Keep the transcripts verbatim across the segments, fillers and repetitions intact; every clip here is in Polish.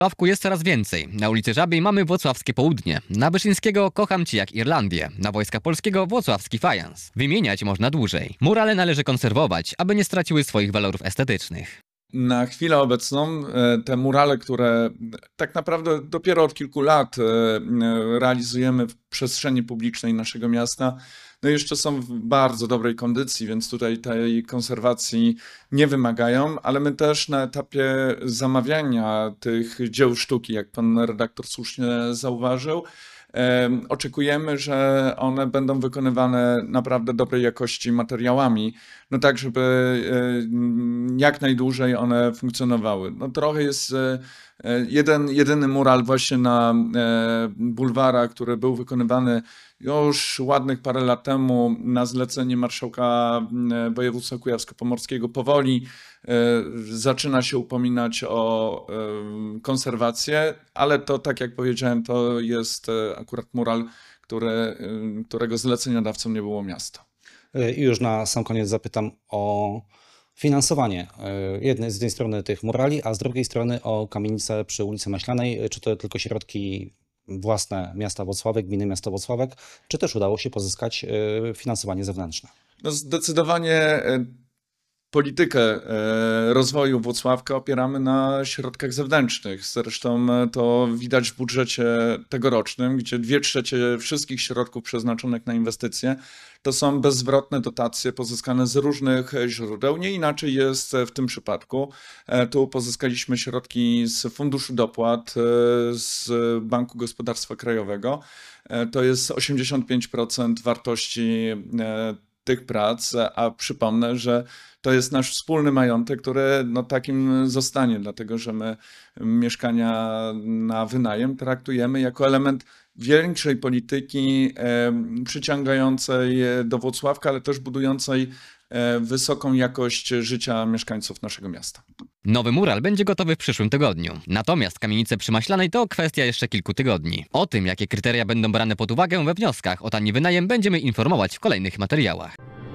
Włocławku jest coraz więcej. Na ulicy Żabiej mamy Włocławskie Południe. Na Wyszyńskiego Kocham Cię jak Irlandię. Na Wojska Polskiego Włocławski Fajans. Wymieniać można dłużej. Murale należy konserwować, aby nie straciły swoich walorów estetycznych. Na chwilę obecną te murale, które tak naprawdę dopiero od kilku lat realizujemy w przestrzeni publicznej naszego miasta, no jeszcze są w bardzo dobrej kondycji, więc tutaj tej konserwacji nie wymagają, ale my też na etapie zamawiania tych dzieł sztuki, jak pan redaktor słusznie zauważył, oczekujemy, że one będą wykonywane naprawdę dobrej jakości materiałami, no tak, żeby jak najdłużej one funkcjonowały. No trochę jest jeden, jedyny mural właśnie na bulwarach, który był wykonywany już ładnych parę lat temu na zlecenie marszałka województwa kujawsko-pomorskiego powoli zaczyna się upominać o konserwację, ale to, tak jak powiedziałem, to jest akurat mural, który, którego zleceniodawcą nie było miasto. I już na sam koniec zapytam o finansowanie jednej, z jednej strony tych murali, a z drugiej strony o kamienicę przy ulicy Maślanej. Czy to tylko środki własne miasta Włocławek, gminy miasta Włocławek, czy też udało się pozyskać finansowanie zewnętrzne? No zdecydowanie politykę rozwoju Włocławka opieramy na środkach zewnętrznych. Zresztą to widać w budżecie tegorocznym, gdzie dwie trzecie wszystkich środków przeznaczonych na inwestycje to są bezzwrotne dotacje pozyskane z różnych źródeł. Nie inaczej jest w tym przypadku. Tu pozyskaliśmy środki z Funduszu Dopłat, z Banku Gospodarstwa Krajowego. To jest osiemdziesiąt pięć procent wartości tych prac, a przypomnę, że to jest nasz wspólny majątek, który no takim zostanie, dlatego że my mieszkania na wynajem traktujemy jako element większej polityki e, przyciągającej do Włocławka, ale też budującej e, wysoką jakość życia mieszkańców naszego miasta. Nowy mural będzie gotowy w przyszłym tygodniu. Natomiast kamienice przy Maślanej to kwestia jeszcze kilku tygodni. O tym, jakie kryteria będą brane pod uwagę we wnioskach o tani wynajem, będziemy informować w kolejnych materiałach.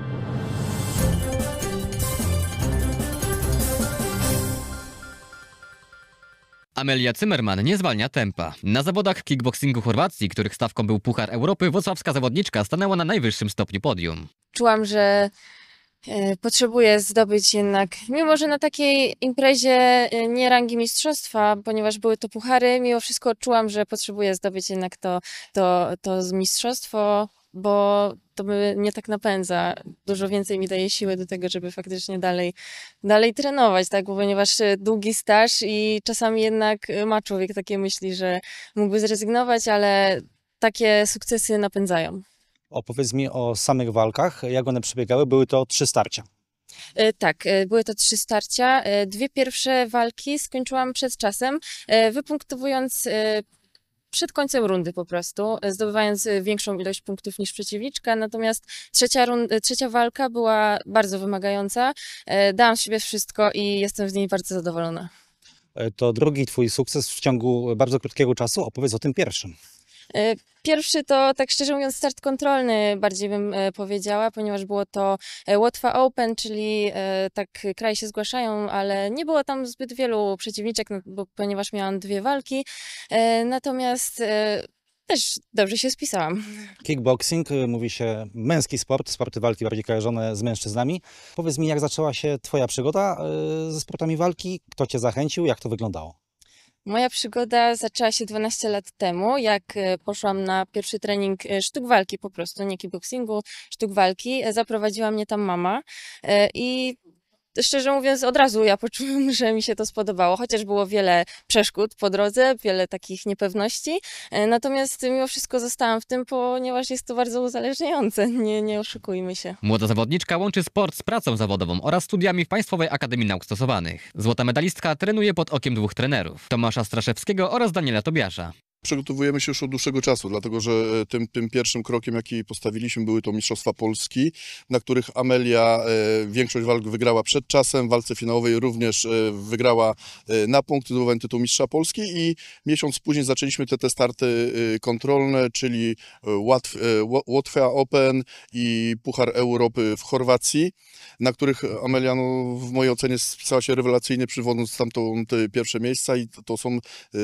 Amelia Zimmerman nie zwalnia tempa. Na zawodach kickboxingu Chorwacji, których stawką był Puchar Europy, włocławska zawodniczka stanęła na najwyższym stopniu podium. Czułam, że e, potrzebuję zdobyć jednak, mimo że na takiej imprezie e, nie rangi mistrzostwa, ponieważ były to puchary, mimo wszystko czułam, że potrzebuję zdobyć jednak to, to, to mistrzostwo, bo to mnie tak napędza, dużo więcej mi daje siły do tego, żeby faktycznie dalej, dalej trenować, tak? Bo ponieważ długi staż i czasami jednak ma człowiek takie myśli, że mógłby zrezygnować, ale takie sukcesy napędzają. Opowiedz mi o samych walkach, jak one przebiegały, były to trzy starcia. Tak, były to trzy starcia. Dwie pierwsze walki skończyłam przed czasem, wypunktowując przed końcem rundy po prostu, zdobywając większą ilość punktów niż przeciwniczka, natomiast trzecia, runda, trzecia walka była bardzo wymagająca, dałam z siebie wszystko i jestem z niej bardzo zadowolona. To drugi twój sukces w ciągu bardzo krótkiego czasu, opowiedz o tym pierwszym. Pierwszy to, tak szczerze mówiąc, start kontrolny bardziej bym powiedziała, ponieważ było to Łotwa Open, czyli tak kraje się zgłaszają, ale nie było tam zbyt wielu przeciwniczek, no, bo, ponieważ miałam dwie walki, natomiast też dobrze się spisałam. Kickboxing, mówi się męski sport, sporty walki bardziej kojarzone z mężczyznami. Powiedz mi, jak zaczęła się twoja przygoda ze sportami walki, kto cię zachęcił, jak to wyglądało? Moja przygoda zaczęła się dwanaście lat temu, jak poszłam na pierwszy trening sztuk walki po prostu, nie kickboxingu, sztuk walki. Zaprowadziła mnie tam mama i szczerze mówiąc od razu ja poczułam, że mi się to spodobało, chociaż było wiele przeszkód po drodze, wiele takich niepewności, natomiast mimo wszystko zostałam w tym, ponieważ jest to bardzo uzależniające, nie, nie oszukujmy się. Młoda zawodniczka łączy sport z pracą zawodową oraz studiami w Państwowej Akademii Nauk Stosowanych. Złota medalistka trenuje pod okiem dwóch trenerów, Tomasza Straszewskiego oraz Daniela Tobiasza. przygotowujemy się już od dłuższego czasu, dlatego że tym, tym pierwszym krokiem, jaki postawiliśmy, były to Mistrzostwa Polski, na których Amelia e, większość walk wygrała przed czasem, w walce finałowej również e, wygrała e, na punkt, zdobywając tytuł Mistrza Polski i miesiąc później zaczęliśmy te, te starty e, kontrolne, czyli Łatw, e, Łotwa Open i Puchar Europy w Chorwacji, na których Amelia no, w mojej ocenie spisała się rewelacyjnie, przywodząc stamtąd pierwsze miejsca i to są